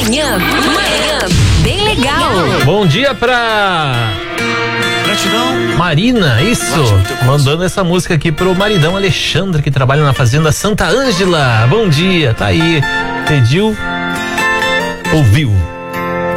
Manhã bem legal. Bom dia pra Gratidão. Marina, isso, mandando essa música aqui pro maridão Alexandre, que trabalha na fazenda Santa Ângela. Bom dia, tá aí, pediu, ouviu.